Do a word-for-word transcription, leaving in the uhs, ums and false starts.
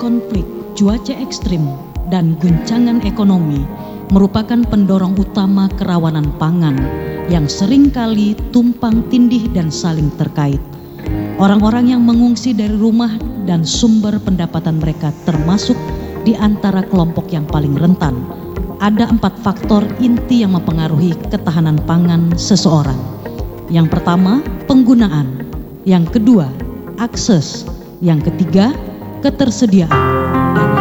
konflik, cuaca ekstrim, dan guncangan ekonomi merupakan pendorong utama kerawanan pangan yang seringkali tumpang tindih dan saling terkait. Orang-orang yang mengungsi dari rumah dan sumber pendapatan mereka termasuk di antara kelompok yang paling rentan. Ada empat faktor inti yang mempengaruhi ketahanan pangan seseorang. Yang pertama, penggunaan. Yang kedua, akses. Yang ketiga, ketersediaan.